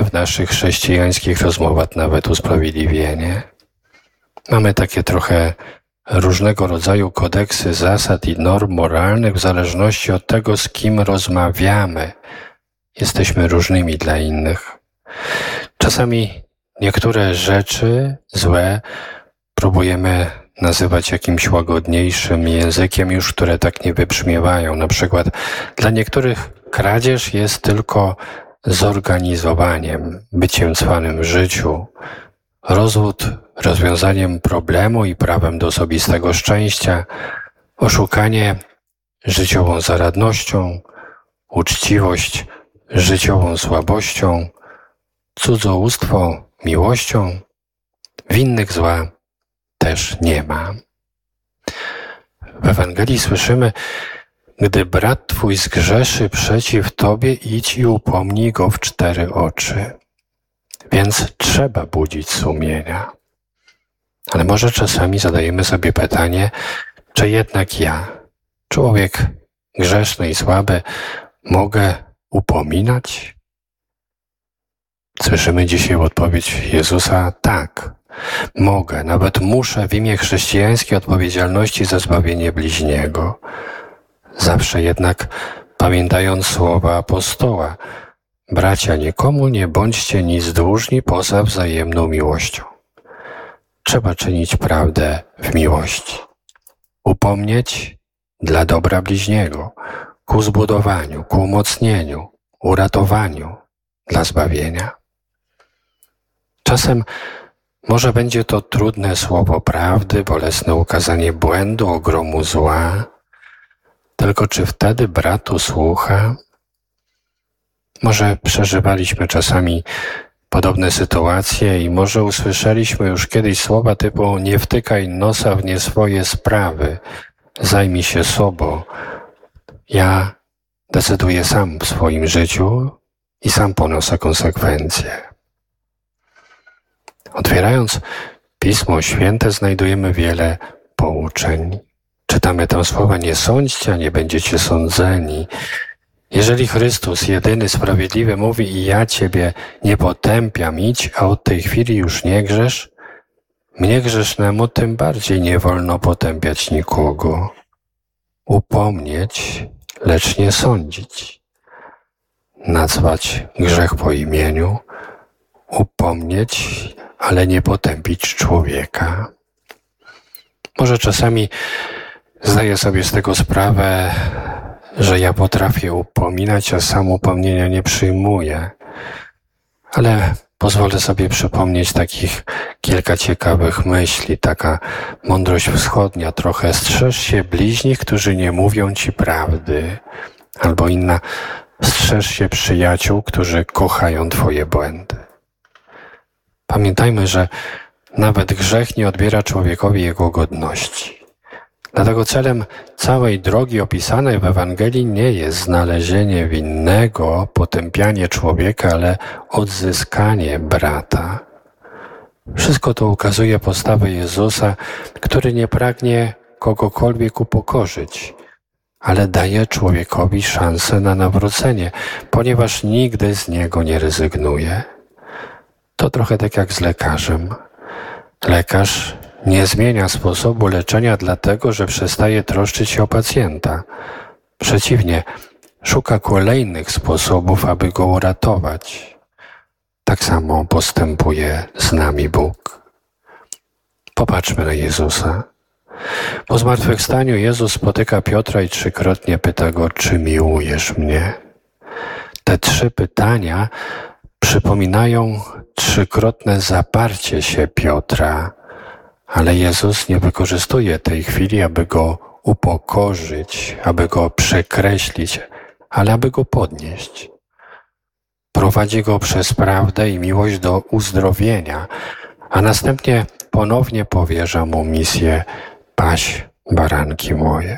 widzimy w naszych chrześcijańskich rozmowach nawet usprawiedliwienie. Mamy takie trochę różnego rodzaju kodeksy zasad i norm moralnych w zależności od tego, z kim rozmawiamy. Jesteśmy różnymi dla innych. Czasami niektóre rzeczy złe próbujemy nazywać jakimś łagodniejszym językiem już, które tak nie wybrzmiewają. Na przykład dla niektórych kradzież jest tylko zorganizowaniem, byciem cwanym w życiu. Rozwód rozwiązaniem problemu i prawem do osobistego szczęścia. Oszukanie życiową zaradnością. Uczciwość życiową słabością. Cudzołóstwo miłością. Winnych zła też nie ma. W Ewangelii słyszymy: gdy brat twój zgrzeszy przeciw tobie, idź i upomnij go w 4 oczy. Więc trzeba budzić sumienia. Ale może czasami zadajemy sobie pytanie, czy jednak ja, człowiek grzeszny i słaby, mogę upominać? Słyszymy dzisiaj odpowiedź Jezusa: tak, mogę, nawet muszę w imię chrześcijańskiej odpowiedzialności za zbawienie bliźniego. Zawsze jednak pamiętając słowa apostoła: bracia, nikomu nie bądźcie nic dłużni poza wzajemną miłością. Trzeba czynić prawdę w miłości. Upomnieć dla dobra bliźniego, ku zbudowaniu, ku umocnieniu, uratowaniu, dla zbawienia. Czasem może będzie to trudne słowo prawdy, bolesne ukazanie błędu, ogromu zła. Tylko czy wtedy brat usłucha? Może przeżywaliśmy czasami podobne sytuacje i może usłyszeliśmy już kiedyś słowa typu: nie wtykaj nosa w nie swoje sprawy, zajmij się sobą. Ja decyduję sam w swoim życiu i sam ponoszę konsekwencje. Otwierając Pismo Święte znajdujemy wiele pouczeń. Czytamy tam słowa: nie sądźcie, a nie będziecie sądzeni. Jeżeli Chrystus, jedyny sprawiedliwy, mówi: i ja ciebie nie potępiam, idź, a od tej chwili już nie grzesz, mnie grzesznemu tym bardziej nie wolno potępiać nikogo. Upomnieć, lecz nie sądzić. Nazwać grzech po imieniu, upomnieć, ale nie potępić człowieka. Może czasami zdaję sobie z tego sprawę, że ja potrafię upominać, a sam upomnienia nie przyjmuję. Ale pozwolę sobie przypomnieć takich kilka ciekawych myśli, taka mądrość wschodnia trochę: strzeż się bliźnich, którzy nie mówią ci prawdy. Albo inna: strzeż się przyjaciół, którzy kochają twoje błędy. Pamiętajmy, że nawet grzech nie odbiera człowiekowi jego godności. Dlatego celem całej drogi opisanej w Ewangelii nie jest znalezienie winnego, potępianie człowieka, ale odzyskanie brata. Wszystko to ukazuje postawę Jezusa, który nie pragnie kogokolwiek upokorzyć, ale daje człowiekowi szansę na nawrócenie, ponieważ nigdy z niego nie rezygnuje. To trochę tak jak z lekarzem. Lekarz nie zmienia sposobu leczenia dlatego, że przestaje troszczyć się o pacjenta. Przeciwnie, szuka kolejnych sposobów, aby go uratować. Tak samo postępuje z nami Bóg. Popatrzmy na Jezusa. Po zmartwychwstaniu Jezus spotyka Piotra i 3-krotnie pyta go: czy miłujesz mnie? Te 3 pytania przypominają 3-krotne zaparcie się Piotra, ale Jezus nie wykorzystuje tej chwili, aby go upokorzyć, aby go przekreślić, ale aby go podnieść. Prowadzi go przez prawdę i miłość do uzdrowienia, a następnie ponownie powierza mu misję: paś baranki moje.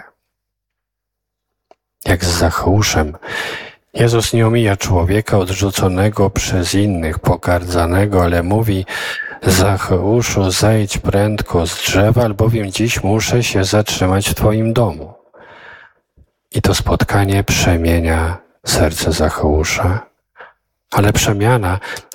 Jak z Zacheuszem, Jezus nie omija człowieka odrzuconego przez innych, pogardzanego, ale mówi: Zacheuszu, zejdź prędko z drzewa, albowiem dziś muszę się zatrzymać w twoim domu. I to spotkanie przemienia serce Zacheusza. Ale przemiana